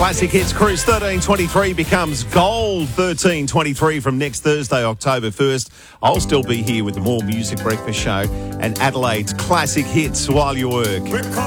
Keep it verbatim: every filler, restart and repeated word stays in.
Classic Hits Cruise thirteen twenty-three becomes Gold thirteen twenty-three from next Thursday, October first. I'll still be here with the More Music Breakfast Show and Adelaide's Classic Hits while you work.